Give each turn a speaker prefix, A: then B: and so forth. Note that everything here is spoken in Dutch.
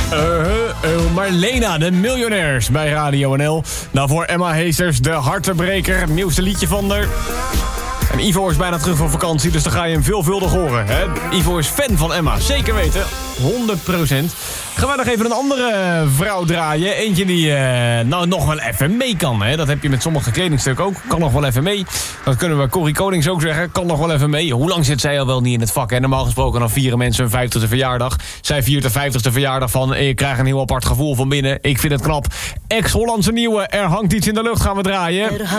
A: Marlena, de miljonairs bij Radio NL. Daarvoor Emma Heesters, de hartebreker. Het nieuwste liedje van haar. En Ivo is bijna terug van vakantie, dus dan ga je hem veelvuldig horen. Hè? Ivo is fan van Emma, zeker weten. 100%. Gaan wij nog even een andere vrouw draaien. Eentje die nog wel even mee kan. Hè? Dat heb je met sommige kledingstukken ook. Kan nog wel even mee. Dat kunnen we Corrie Konings ook zeggen. Kan nog wel even mee. Hoe lang zit zij al wel niet in het vak? Hè? Normaal gesproken dan vieren mensen hun 50e verjaardag. Zij viert de 50e verjaardag van. Ik krijg een heel apart gevoel van binnen. Ik vind het knap. Ex-Hollandse nieuwe. Er hangt iets in de lucht, gaan we draaien.